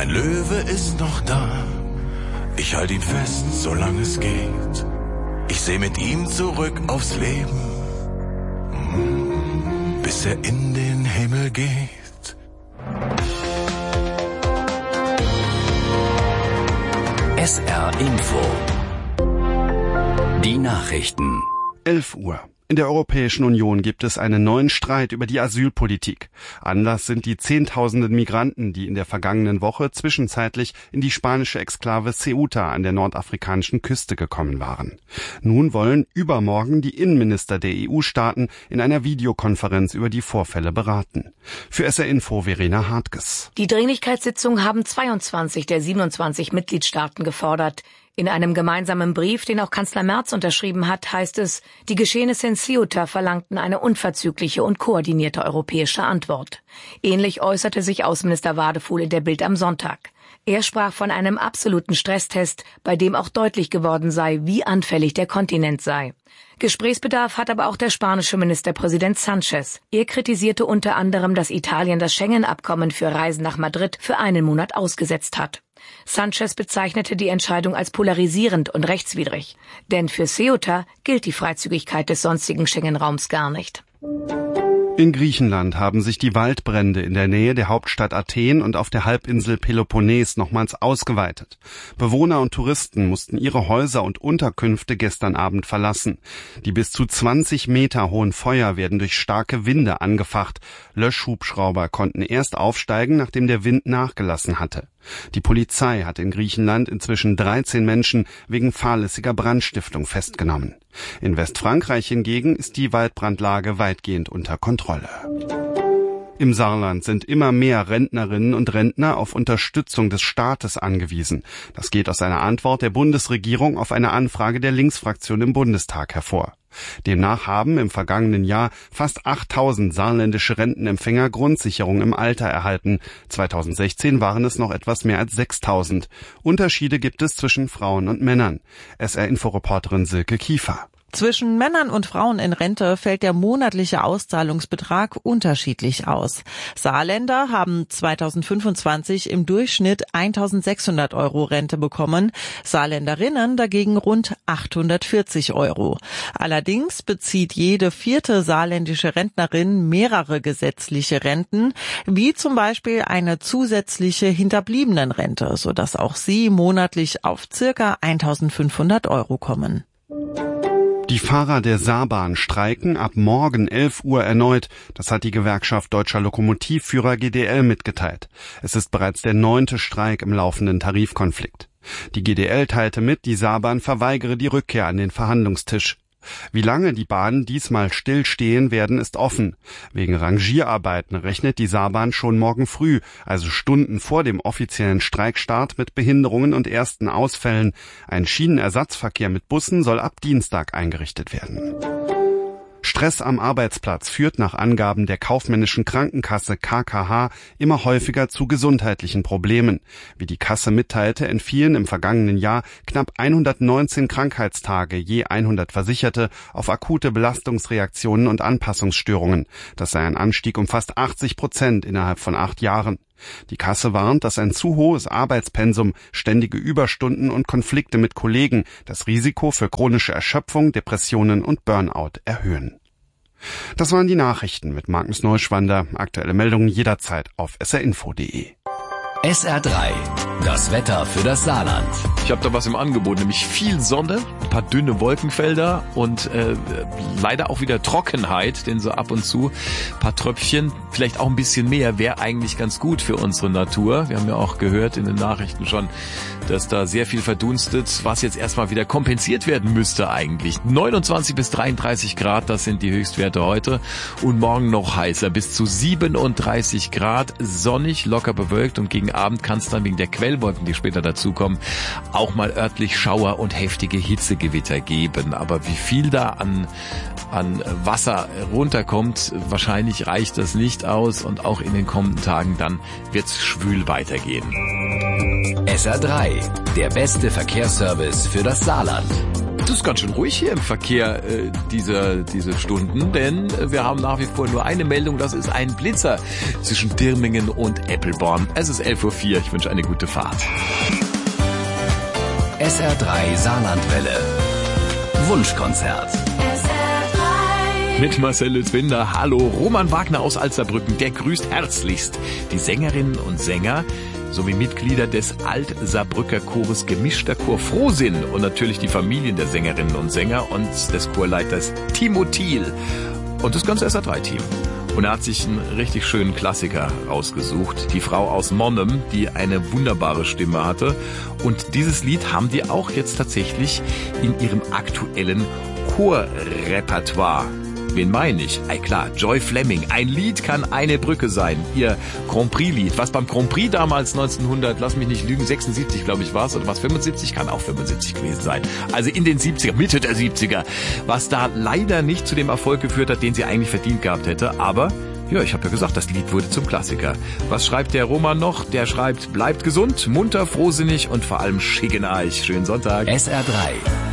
Mein Löwe ist noch da, ich halte ihn fest, solange es geht. Ich seh mit ihm zurück aufs Leben, bis er in den Himmel geht. SR Info. Die Nachrichten. 11 Uhr. In der Europäischen Union gibt es einen neuen Streit über die Asylpolitik. Anlass sind die Zehntausenden Migranten, die in der vergangenen Woche zwischenzeitlich in die spanische Exklave Ceuta an der nordafrikanischen Küste gekommen waren. Nun wollen übermorgen die Innenminister der EU-Staaten in einer Videokonferenz über die Vorfälle beraten. Für SR Info Verena Hartges. Die Dringlichkeitssitzung haben 22 der 27 Mitgliedstaaten gefordert. In einem gemeinsamen Brief, den auch Kanzler Merz unterschrieben hat, heißt es, die Geschehnisse in Ceuta verlangten eine unverzügliche und koordinierte europäische Antwort. Ähnlich äußerte sich Außenminister Wadefuhl in der Bild am Sonntag. Er sprach von einem absoluten Stresstest, bei dem auch deutlich geworden sei, wie anfällig der Kontinent sei. Gesprächsbedarf hat aber auch der spanische Ministerpräsident Sánchez. Er kritisierte unter anderem, dass Italien das Schengen-Abkommen für Reisen nach Madrid für einen Monat ausgesetzt hat. Sánchez bezeichnete die Entscheidung als polarisierend und rechtswidrig. Denn für Ceuta gilt die Freizügigkeit des sonstigen Schengen-Raums gar nicht. In Griechenland haben sich die Waldbrände in der Nähe der Hauptstadt Athen und auf der Halbinsel Peloponnes nochmals ausgeweitet. Bewohner und Touristen mussten ihre Häuser und Unterkünfte gestern Abend verlassen. Die bis zu 20 Meter hohen Feuer werden durch starke Winde angefacht. Löschhubschrauber konnten erst aufsteigen, nachdem der Wind nachgelassen hatte. Die Polizei hat in Griechenland inzwischen 13 Menschen wegen fahrlässiger Brandstiftung festgenommen. In Westfrankreich hingegen ist die Waldbrandlage weitgehend unter Kontrolle. Im Saarland sind immer mehr Rentnerinnen und Rentner auf Unterstützung des Staates angewiesen. Das geht aus einer Antwort der Bundesregierung auf eine Anfrage der Linksfraktion im Bundestag hervor. Demnach haben im vergangenen Jahr fast 8.000 saarländische Rentenempfänger Grundsicherung im Alter erhalten. 2016 waren es noch etwas mehr als 6.000. Unterschiede gibt es zwischen Frauen und Männern. SR-Info-Reporterin Silke Kiefer. Zwischen Männern und Frauen in Rente fällt der monatliche Auszahlungsbetrag unterschiedlich aus. Saarländer haben 2025 im Durchschnitt 1.600 € Rente bekommen, Saarländerinnen dagegen rund 840 €. Allerdings bezieht jede vierte saarländische Rentnerin mehrere gesetzliche Renten, wie zum Beispiel eine zusätzliche Hinterbliebenenrente, sodass auch sie monatlich auf ca. 1.500 € kommen. Die Fahrer der Saarbahn streiken ab morgen 11 Uhr erneut. Das hat die Gewerkschaft Deutscher Lokomotivführer GDL mitgeteilt. Es ist bereits der 9. Streik im laufenden Tarifkonflikt. Die GDL teilte mit, die Saarbahn verweigere die Rückkehr an den Verhandlungstisch. Wie lange die Bahnen diesmal stillstehen werden, ist offen. Wegen Rangierarbeiten rechnet die Saarbahn schon morgen früh, also Stunden vor dem offiziellen Streikstart, mit Behinderungen und ersten Ausfällen. Ein Schienenersatzverkehr mit Bussen soll ab Dienstag eingerichtet werden. Stress am Arbeitsplatz führt nach Angaben der kaufmännischen Krankenkasse KKH immer häufiger zu gesundheitlichen Problemen. Wie die Kasse mitteilte, entfielen im vergangenen Jahr knapp 119 Krankheitstage je 100 Versicherte auf akute Belastungsreaktionen und Anpassungsstörungen. Das sei ein Anstieg um fast 80% innerhalb von 8 Jahren. Die Kasse warnt, dass ein zu hohes Arbeitspensum, ständige Überstunden und Konflikte mit Kollegen das Risiko für chronische Erschöpfung, Depressionen und Burnout erhöhen. Das waren die Nachrichten mit Magnus Neuschwander. Aktuelle Meldungen jederzeit auf srinfo.de. SR3, das Wetter für das Saarland. Ich habe da was im Angebot, nämlich viel Sonne, ein paar dünne Wolkenfelder und leider auch wieder Trockenheit, denn so ab und zu ein paar Tröpfchen, vielleicht auch ein bisschen mehr, wäre eigentlich ganz gut für unsere Natur. Wir haben ja auch gehört in den Nachrichten schon, dass da sehr viel verdunstet, was jetzt erstmal wieder kompensiert werden müsste eigentlich. 29 bis 33 Grad, das sind die Höchstwerte heute und morgen noch heißer, bis zu 37 Grad, sonnig, locker bewölkt und gegen Abend kann es dann wegen der Quellwolken, die später dazukommen, auch mal örtlich Schauer und heftige Hitzegewitter geben. Aber wie viel da an Wasser runterkommt, wahrscheinlich reicht das nicht aus und auch in den kommenden Tagen dann wird's schwül weitergehen. SR3, der beste Verkehrsservice für das Saarland. Das ist ganz schön ruhig hier im Verkehr diese Stunden, denn wir haben nach wie vor nur eine Meldung, das ist ein Blitzer zwischen Dirmingen und Eppelborn. Es ist 11:04 Uhr, ich wünsche eine gute Fahrt. SR3 Saarlandwelle. Wunschkonzert. Mit Marcel Lützwinder. Hallo, Roman Wagner aus Alzerbrücken, der grüßt herzlichst die Sängerinnen und Sänger sowie Mitglieder des Alt-Saarbrücker Chores Gemischter Chor Frohsinn und natürlich die Familien der Sängerinnen und Sänger und des Chorleiters Timo Thiel und das ganze SR3-Team. Und er hat sich einen richtig schönen Klassiker rausgesucht. Die Frau aus Monnem, die eine wunderbare Stimme hatte. Und dieses Lied haben die auch jetzt tatsächlich in ihrem aktuellen Chorrepertoire. Wen meine ich? Klar, Joy Fleming. Ein Lied kann eine Brücke sein. Ihr Grand Prix-Lied. Was beim Grand Prix damals 1900, lass mich nicht lügen, 76 glaube ich war es, oder was 75, kann auch 75 gewesen sein. Also in den 70er, Mitte der 70er. Was da leider nicht zu dem Erfolg geführt hat, den sie eigentlich verdient gehabt hätte. Aber, ja, ich habe ja gesagt, das Lied wurde zum Klassiker. Was schreibt der Roman noch? Der schreibt, bleibt gesund, munter, frohsinnig und vor allem schick in euch. Schönen Sonntag. SR3